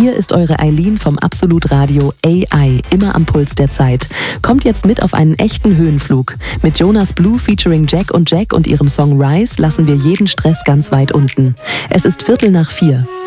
Hier ist eure Eileen vom Absolut Radio AI, immer am Puls der Zeit. Kommt jetzt mit auf einen echten Höhenflug. Mit Jonas Blue featuring Jack und ihrem Song Rise lassen wir jeden Stress ganz weit unten. Es ist 3:45.